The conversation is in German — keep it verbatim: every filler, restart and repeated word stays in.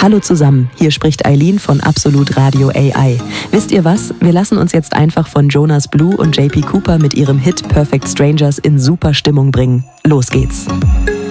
Hallo zusammen, hier spricht Eileen von Absolut Radio A I. Wisst ihr was? Wir lassen uns jetzt einfach von Jonas Blue und J P Cooper mit ihrem Hit Perfect Strangers in super Stimmung bringen. Los geht's!